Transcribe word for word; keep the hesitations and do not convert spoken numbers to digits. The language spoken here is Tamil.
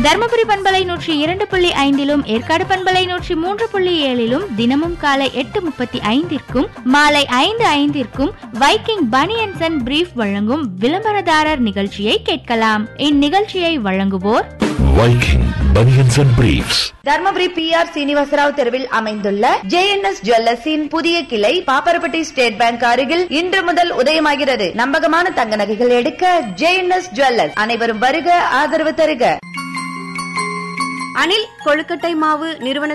தர்மபுரி பண்பலை நூற்றி இரண்டு புள்ளி ஐந்திலும் ஏற்காடு பண்பலை நூற்றி மூன்று புள்ளி ஏழிலும் தினமும் காலை எட்டு முப்பத்தி ஐந்திற்கும் மாலை ஐந்து ஐந்திற்கும் வைக்கிங் பனியன்ஸ் அண்ட் பிரீஃப் வழங்கும் விளம்பரதாரர் நிகழ்ச்சியை கேட்கலாம். இந்நிகழ்ச்சியை வழங்குவோர் Viking banians and briefs. Dharmapuri B R Srinivasa Rao தெருவில் அமைந்துள்ள ஜே என் எஸ் ஜுவல்லர்ஸின் புதிய கிளை பாப்பரப்பட்டி ஸ்டேட் பேங்க் அருகில் இன்று முதல் உதயமாகிறது. நம்பகமான தங்க நகைகள் எடுக்க ஜே என் எஸ் ஜுவல்லர்ஸ். அனைவரும் வருக, ஆதரவு தருக. அணில் கொழுக்கட்டை மாவு நிறுவன